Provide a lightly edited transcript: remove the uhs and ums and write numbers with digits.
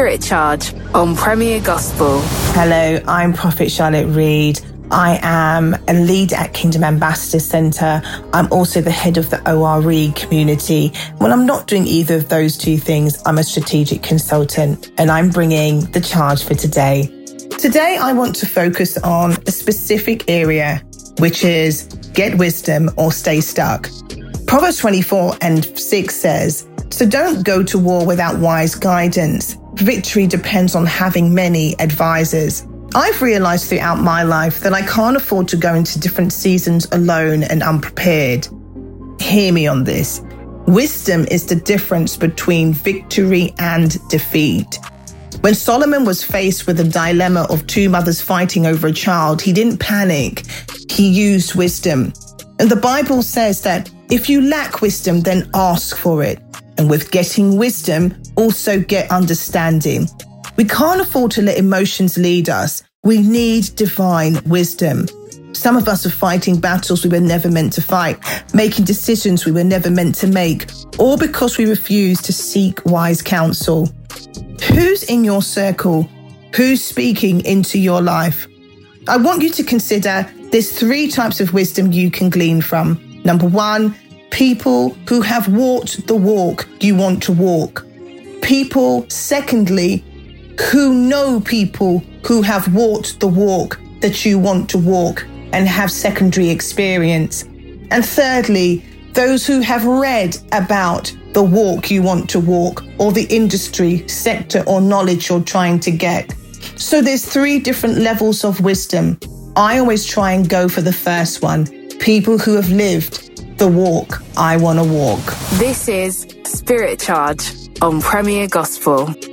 Spirit Charge on Premier Gospel. Hello, I'm Prophet Charlotte Reed. I am a lead at Kingdom Ambassador Centre. I'm also the head of the ORE community. When I'm not doing either of those two things, I'm a strategic consultant, and I'm bringing the charge for today. Today, I want to focus on a specific area, which is get wisdom or stay stuck. Proverbs 24:6 says, "So don't go to war without wise guidance. Victory depends on having many advisors." I've realized throughout my life that I can't afford to go into different seasons alone and unprepared. Hear me on this. Wisdom is the difference between victory and defeat. When Solomon was faced with the dilemma of two mothers fighting over a child, he didn't panic. He used wisdom. And the Bible says that if you lack wisdom, then ask for it. And with getting wisdom, also get understanding. We can't afford to let emotions lead us. We need divine wisdom. Some of us are fighting battles we were never meant to fight, making decisions we were never meant to make, all because we refuse to seek wise counsel. Who's in your circle? Who's speaking into your life? I want you to consider there's 3 types of wisdom you can glean from. Number 1, people who have walked the walk you want to walk. People, secondly, who know people who have walked the walk that you want to walk and have secondary experience. And thirdly, those who have read about the walk you want to walk or the industry, sector or knowledge you're trying to get. So there's 3 different levels of wisdom. I always try and go for the first one. People who have lived the walk I want to walk. This is Spirit Charge on Premier Gospel.